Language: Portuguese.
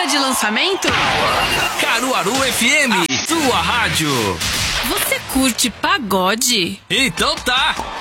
hora de lançamento? Caruaru FM, sua rádio. Você curte pagode? Então tá.